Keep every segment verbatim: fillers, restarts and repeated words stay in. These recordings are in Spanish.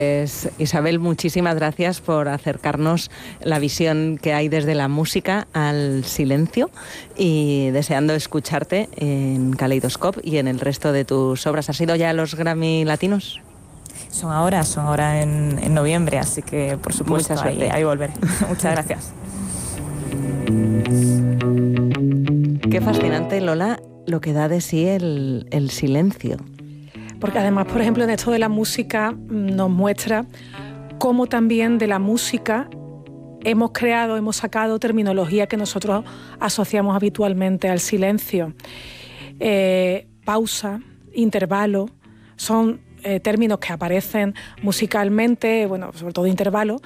Pues, Isabel, muchísimas gracias por acercarnos la visión que hay desde la música al silencio y deseando escucharte en Kaleidoscope y en el resto de tus obras. ¿Has ido ya a los Grammy Latinos? Son ahora, son ahora en, en noviembre, así que por supuesto ahí, ahí volveré. Muchas gracias. Qué fascinante, Lola, lo que da de sí el, el silencio. Porque además, por ejemplo, en esto de la música nos muestra cómo también de la música hemos creado, hemos sacado terminología que nosotros asociamos habitualmente al silencio. Eh, pausa, intervalo, son eh, términos que aparecen musicalmente, bueno, sobre todo intervalo,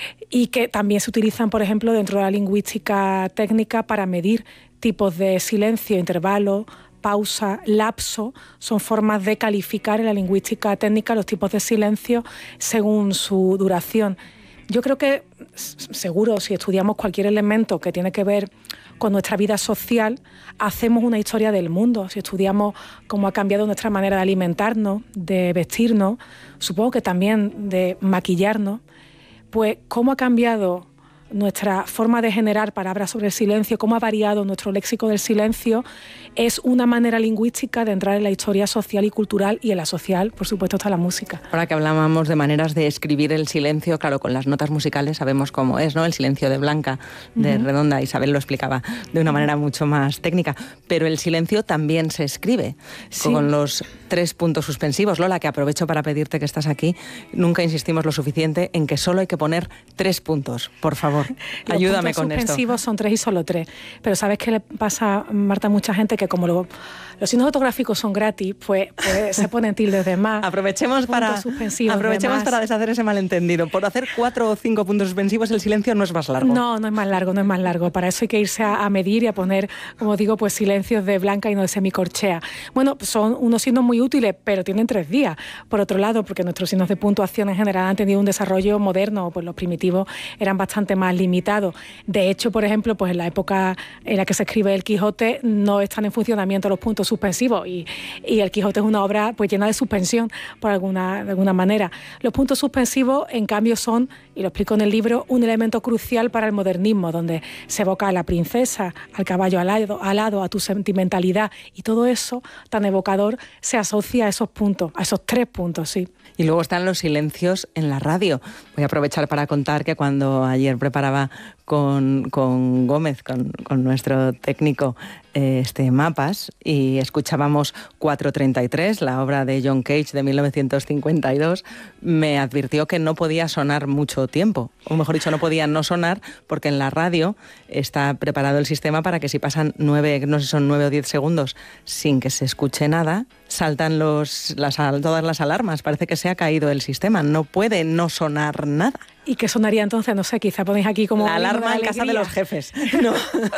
y que también se utilizan, por ejemplo, dentro de la lingüística técnica para medir tipos de silencio, intervalo, pausa, lapso, son formas de calificar en la lingüística técnica los tipos de silencio según su duración. Yo creo que, seguro, si estudiamos cualquier elemento que tiene que ver con nuestra vida social, hacemos una historia del mundo. Si estudiamos cómo ha cambiado nuestra manera de alimentarnos, de vestirnos, supongo que también de maquillarnos, pues cómo ha cambiado nuestra forma de generar palabras sobre el silencio, cómo ha variado nuestro léxico del silencio, es una manera lingüística de entrar en la historia social y cultural, y en la social, por supuesto, está la música. Ahora que hablábamos de maneras de escribir el silencio, claro, con las notas musicales sabemos cómo es, ¿no? El silencio de Blanca, de uh-huh. Redonda, Isabel lo explicaba de una manera mucho más técnica, pero el silencio también se escribe, sí, con los tres puntos suspensivos. Lola, que aprovecho para pedirte que estás aquí, nunca insistimos lo suficiente en que solo hay que poner tres puntos, por favor. Ayúdame con esto. Los suspensivos son tres y solo tres. Pero ¿sabes qué le pasa, Marta, a mucha gente? Que como lo, los signos ortográficos son gratis, pues, pues se ponen tildes de más. Aprovechemos para, aprovechemos para deshacer ese malentendido. Por hacer cuatro o cinco puntos suspensivos, el silencio no es más largo. No, no es más largo, no es más largo. Para eso hay que irse a, a medir y a poner, como digo, pues silencios de Blanca y no de semicorchea. Bueno, son unos signos muy útiles, pero tienen tres días. Por otro lado, porque nuestros signos de puntuación en general han tenido un desarrollo moderno, pues los primitivos eran bastante más limitado. De hecho, por ejemplo, pues en la época en la que se escribe el Quijote no están en funcionamiento los puntos suspensivos y, y el Quijote es una obra pues llena de suspensión por alguna, de alguna manera. Los puntos suspensivos, en cambio, son, y lo explico en el libro, un elemento crucial para el modernismo, donde se evoca a la princesa, al caballo alado, alado, a tu sentimentalidad, y todo eso tan evocador se asocia a esos puntos, a esos tres puntos, sí. Y luego están los silencios en la radio. Voy a aprovechar para contar que cuando ayer preparaba con, con Gómez, con, con nuestro técnico, eh, este mapas, y escuchábamos cuatro treinta y tres, la obra de John Cage de mil novecientos cincuenta y dos, me advirtió que no podía sonar mucho tiempo, o mejor dicho, no podía no sonar, porque en la radio está preparado el sistema para que si pasan nueve, no sé si son nueve o diez segundos sin que se escuche nada, saltan los, las, todas las alarmas. Parece que se ha caído el sistema, no puede no sonar nada. ¿Y qué sonaría entonces? No sé, quizá ponéis aquí como... La alarma en casa de los jefes. No.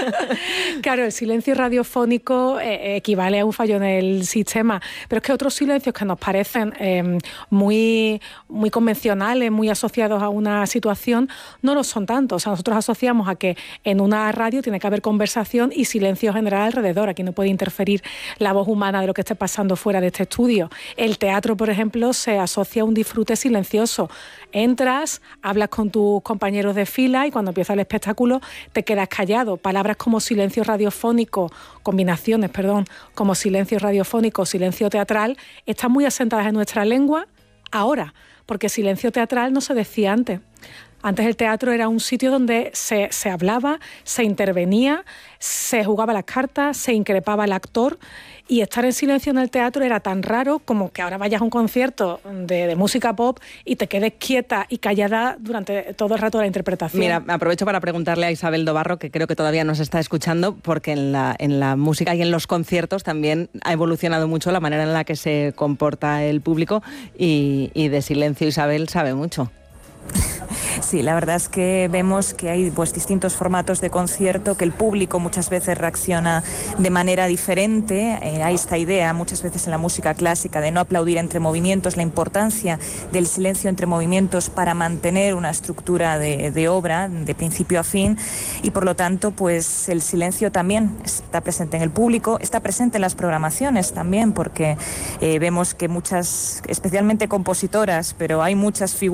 Claro, el silencio radiofónico eh, equivale a un fallo en el sistema, pero es que otros silencios que nos parecen eh, muy, muy convencionales, muy asociados a una situación, no lo son tanto. O sea, nosotros asociamos a que en una radio tiene que haber conversación y silencio general alrededor. Aquí no puede interferir la voz humana de lo que esté pasando fuera de este estudio. El teatro, por ejemplo, se asocia a un disfrute silencioso. Entras, hablas con tus compañeros de fila y cuando empieza el espectáculo te quedas callado. Palabras como silencio radiofónico, combinaciones, perdón, como silencio radiofónico, silencio teatral, están muy asentadas en nuestra lengua ahora, porque silencio teatral no se decía antes. Antes el teatro era un sitio donde se, se hablaba, se intervenía, se jugaba las cartas, se increpaba al actor, y estar en silencio en el teatro era tan raro como que ahora vayas a un concierto de, de música pop y te quedes quieta y callada durante todo el rato de la interpretación. Mira, aprovecho para preguntarle a Isabel Dobarro, que creo que todavía nos está escuchando, porque en la, en la música y en los conciertos también ha evolucionado mucho la manera en la que se comporta el público, y, y de silencio Isabel sabe mucho. Sí, la verdad es que vemos que hay pues distintos formatos de concierto, que el público muchas veces reacciona de manera diferente. Eh, hay esta idea muchas veces en la música clásica de no aplaudir entre movimientos, la importancia del silencio entre movimientos para mantener una estructura de, de obra de principio a fin, y por lo tanto pues el silencio también está presente en el público, está presente en las programaciones también, porque eh, vemos que muchas, especialmente compositoras, pero hay muchas figuras